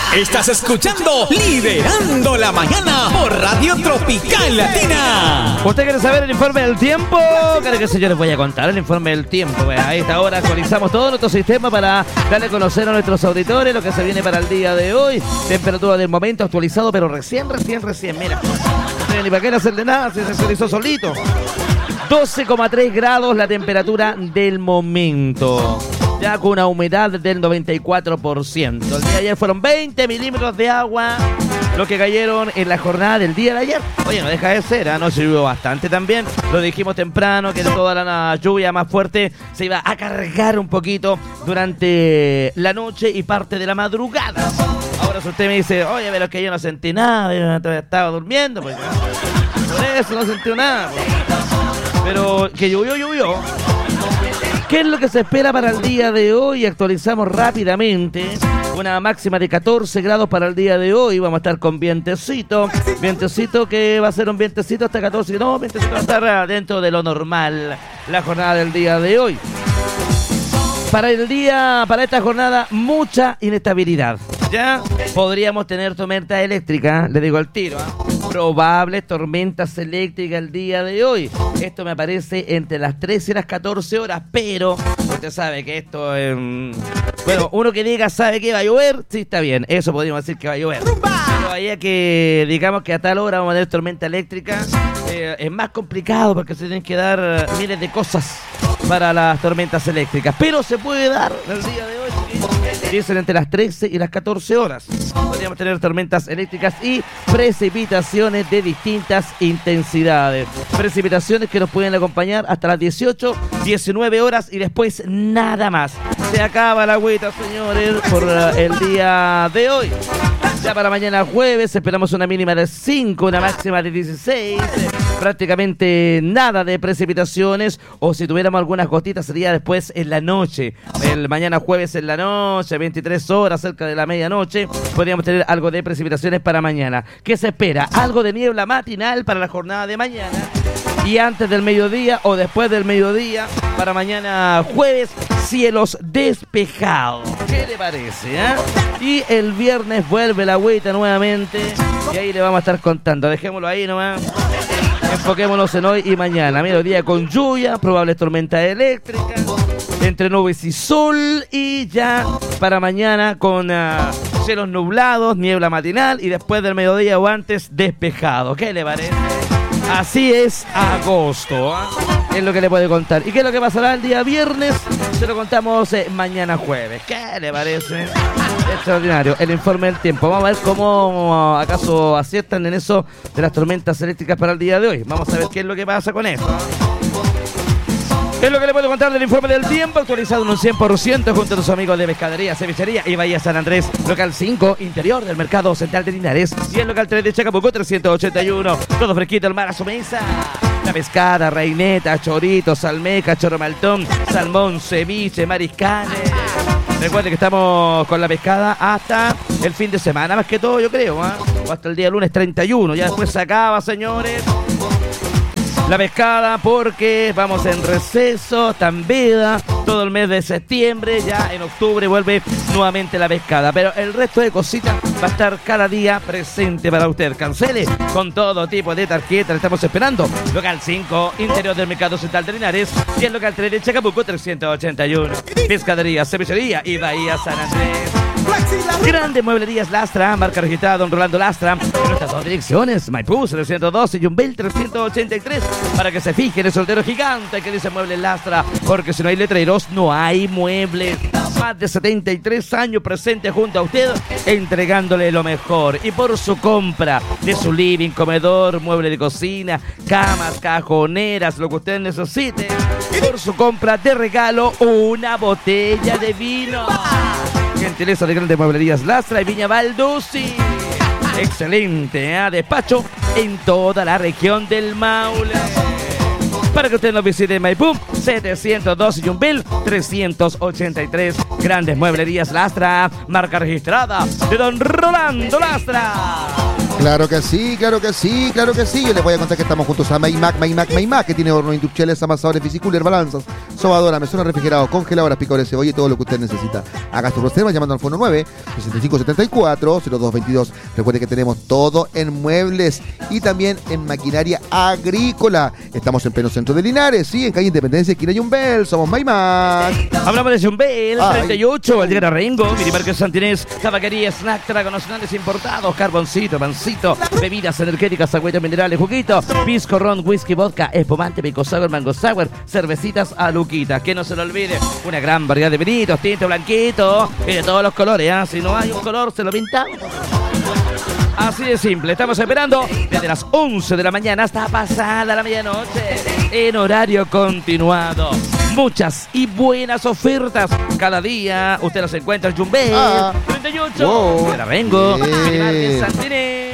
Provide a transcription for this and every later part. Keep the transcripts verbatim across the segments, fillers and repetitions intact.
Estás escuchando Liderando la Mañana por Radio Tropical Latina. ¿Usted quiere saber el informe del tiempo? Creo que sí, yo les voy a contar el informe del tiempo. A esta hora actualizamos todo nuestro sistema para darle a conocer a nuestros auditores lo que se viene para el día de hoy. Temperatura del momento actualizado, pero recién, recién, recién. Mira, no ni para qué hacerle nada, se actualizó solito. doce coma tres grados la temperatura del momento. Ya con una humedad del noventa y cuatro por ciento. El día de ayer fueron veinte milímetros de agua lo que cayeron en la jornada del día de ayer. Oye, no deja de ser, ¿eh? No llovió bastante también. Lo dijimos temprano que toda la lluvia más fuerte se iba a cargar un poquito durante la noche y parte de la madrugada. Ahora si usted me dice, oye, pero es que yo no sentí nada, yo estaba durmiendo, pues por eso no sentí nada. Pues. Pero que llovió, llovió. ¿Qué es lo que se espera para el día de hoy? Actualizamos rápidamente. Una máxima de catorce grados para el día de hoy. Vamos a estar con vientecito. Vientecito que va a ser un vientecito hasta catorce. No, vientecito va a estar dentro de lo normal. La jornada del día de hoy. Para el día, para esta jornada, mucha inestabilidad. Ya podríamos tener tormenta eléctrica, le digo al tiro, ¿eh? Probables tormentas eléctricas el día de hoy. Esto me aparece entre las trece y las catorce horas, pero usted sabe que esto es... Eh, bueno, uno que diga sabe que va a llover, sí está bien, eso podríamos decir que va a llover. Pero ahí que digamos que a tal hora vamos a tener tormenta eléctrica, eh, es más complicado porque se tienen que dar miles de cosas para las tormentas eléctricas, pero se puede dar el día de hoy. Dicen entre las trece y las catorce horas. Podríamos tener tormentas eléctricas y precipitaciones de distintas intensidades. Precipitaciones que nos pueden acompañar hasta las dieciocho, diecinueve horas y después nada más. Se acaba la agüita, señores, por el día de hoy. Ya para mañana jueves esperamos una mínima de cinco, una máxima de dieciséis. Prácticamente nada de precipitaciones, o si tuviéramos algunas gotitas sería después en la noche. El mañana jueves en la noche, veintitrés horas, cerca de la medianoche, podríamos tener algo de precipitaciones para mañana. ¿Qué se espera? Algo de niebla matinal para la jornada de mañana. Y antes del mediodía o después del mediodía, para mañana jueves, cielos despejados. ¿Qué le parece? Eh? Y el viernes vuelve la agüita nuevamente. Y ahí le vamos a estar contando. Dejémoslo ahí nomás. Enfoquémonos en hoy y mañana. Mediodía con lluvia, probables tormentas eléctricas, entre nubes y sol. Y ya para mañana con uh, cielos nublados, niebla matinal. Y después del mediodía o antes, despejado. ¿Qué le parece? Así es agosto, ¿eh? Es lo que le puedo contar. ¿Y qué es lo que pasará el día viernes? Se lo contamos eh, mañana jueves. ¿Qué le parece? Extraordinario. El informe del tiempo. Vamos a ver cómo acaso aciertan en eso de las tormentas eléctricas para el día de hoy. Vamos a ver qué es lo que pasa con eso. Es lo que le puedo contar del informe del tiempo, actualizado en un cien por ciento junto a tus amigos de Pescadería, Cevichería y Bahía San Andrés. Local cinco, interior del Mercado Central de Linares. Y el local tres de Chacabuco, trescientos ochenta y uno. Todo fresquito, el mar a su mesa. La pescada, reineta, choritos, almeja, choromaltón, salmón, ceviche, mariscales. Recuerden que estamos con la pescada hasta el fin de semana, más que todo yo creo, ¿eh? O hasta el día lunes treinta y uno. Ya después se acaba, señores, la pescada, porque vamos en receso, tan vida, todo el mes de septiembre. Ya en octubre vuelve nuevamente la pescada, pero el resto de cositas va a estar cada día presente para usted. Cancele con todo tipo de tarjeta, le estamos esperando. Local cinco, interior del Mercado Central de Linares, y el local tres de Chacabuco, trescientos ochenta y uno. Pescadería, Cevichería y Bahía San Andrés. Grandes Mueblerías Lastra, marca registrada Don Rolando Lastra, en nuestras dos direcciones, Maipú setecientos doce y Yumbel trescientos ochenta y tres, para que se fijen el soltero gigante que dice Muebles Lastra, porque si no hay letreros no hay muebles. Más de setenta y tres años presente junto a usted, entregándole lo mejor. Y por su compra de su living, comedor, mueble de cocina, camas, cajoneras, lo que usted necesite, por su compra de regalo una botella de vino. Gentileza de Grandes Mueblerías Lastra y Viña Balduzzi. Excelente, ¿eh? Despacho en toda la región del Maule. Para que usted nos visite en Maipú, setecientos dos y Yumbel, trescientos ochenta y tres. Grandes Mueblerías Lastra, marca registrada de Don Rolando Lastra. Claro que sí, claro que sí, claro que sí. Yo les voy a contar que estamos juntos a Maymac, Maymac, Maymac, que tiene hornos industriales, amasadores, fisicooler, balanzas, sobadora, mesones refrigerados, congeladoras, picadores de cebolla y todo lo que usted necesita. Haga sus reservas llamando al fono nueve, sesenta y cinco setenta y cuatro, cero dos veintidós. Recuerde que tenemos todo en muebles y también en maquinaria agrícola. Estamos en pleno centro de Linares, sí, en calle Independencia, esquina Yumbel. Somos Maymac. Hablamos de Yumbel, Ay. treinta y ocho, Valdiera Rengo, Minimarket Santinés, tabaquería, snack, trago nacionales importados, carboncito, pancito, bebidas energéticas, agüitas minerales, juguito, pisco, ron, whisky, vodka, espumante, pico sour, mango sour, cervecitas a luquitas. Que no se lo olvide, una gran variedad de vinitos, tinto, blanquito y de todos los colores, ¿eh? Si no hay un color, se lo pintamos. Así de simple, estamos esperando desde las once de la mañana hasta pasada la medianoche en horario continuado. Muchas y buenas ofertas. Cada día usted las encuentra en Yumbel, Ah. treinta y ocho, Wow. de la Rengo, Bien. Santinés.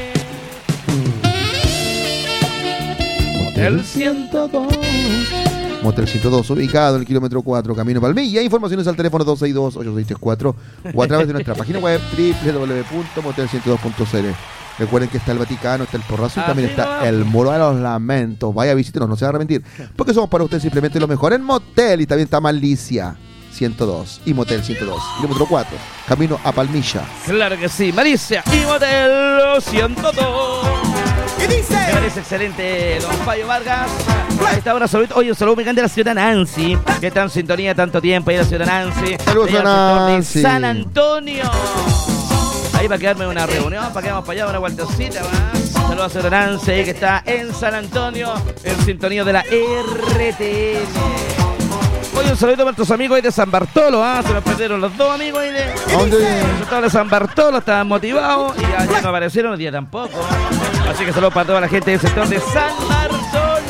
El ciento dos. Motel ciento dos, ubicado en el kilómetro cuatro, Camino Palmilla. Informaciones al teléfono dos seis dos, ocho seis tres cuatro o a través de nuestra página web doble u doble u doble u punto motel ciento dos punto c l. Recuerden que está el Vaticano, está el Porrazo y Así también está nomás. el Muro de los Lamentos. Vaya, visítenos, no se va a arrepentir. Porque somos para usted simplemente lo mejor en motel. Y también está Malicia ciento dos y Motel ciento dos, kilómetro cuatro, camino a Palmilla. Claro que sí, Malicia y Motel ciento dos. ¿Qué dice? Me parece excelente, don Fabio Vargas. A esta hora, salud. Oye, un saludo muy grande a la señora Nancy, que está en sintonía tanto tiempo. Ahí la señora Nancy. Saludos, Allá al señora sector de Nancy. San Antonio. Ahí va a quedarme una reunión, para que vamos para allá, una vueltecita más. Saludos a señora Nancy, que está en San Antonio, en sintonía de la R T N. Oye, un saludo a nuestros amigos ahí de San Bartolo, ¿ah? Se nos perdieron los dos amigos ahí de... ¿A dónde? Los resultados de San Bartolo estaban motivados y ya, ya no aparecieron, hoy día tampoco. Así que saludos para toda la gente del sector de San Bartolo.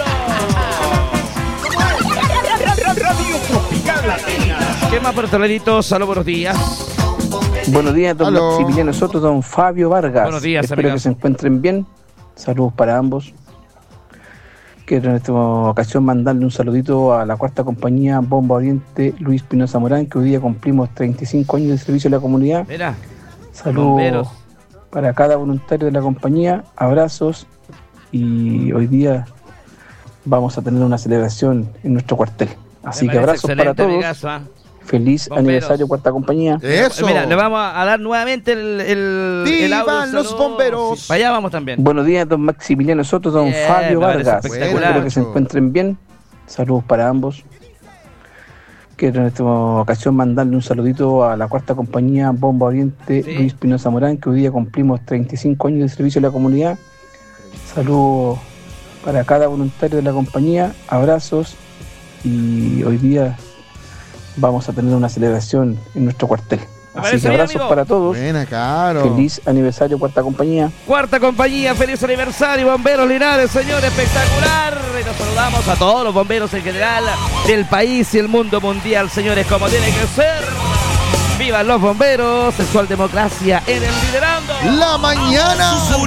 Radio Tropical Latina. ¿Qué más por estos laditos? Saludos, buenos días. Buenos días, don Aló. Maximiliano Soto, don Fabio Vargas. Buenos días, Espero amigas. que se encuentren bien. Saludos para ambos. Quiero en esta ocasión mandarle un saludito a la cuarta compañía Bomba Oriente Luis Pino Zamorán, que hoy día cumplimos treinta y cinco años de servicio a la comunidad. Mira, Saludos bomberos. para cada voluntario de la compañía. Abrazos. Y hoy día vamos a tener una celebración en nuestro cuartel. Así me que parece abrazos para excelente, todos. amigazo, ¿ah? Feliz Bomberos. aniversario cuarta compañía. Eso. Mira, le vamos a dar nuevamente el, el, el ¡Vivan audio, los saludo. bomberos! Sí, para allá vamos también. Buenos días, don Maximiliano Soto, don Bien, Fabio me parece Vargas. espectacular. Espero que se encuentren bien. Saludos para ambos. Quiero en esta ocasión mandarle un saludito a la cuarta compañía Bomba Oriente Sí. Luis Pino Zamorán, que hoy día cumplimos treinta y cinco años de servicio a la comunidad. Saludos para cada voluntario de la compañía. Abrazos. Y hoy día vamos a tener una celebración en nuestro cuartel. Me Así parece que bien, abrazos amigo. para todos. Buena, caro. Feliz aniversario cuarta compañía. Cuarta compañía, feliz aniversario, bomberos Linares, señor, espectacular. Y nos saludamos a todos los bomberos en general del país y el mundo mundial, señores, como tiene que ser. ¡Vivan los bomberos! Sexual Democracia en el Liderando. La mañana.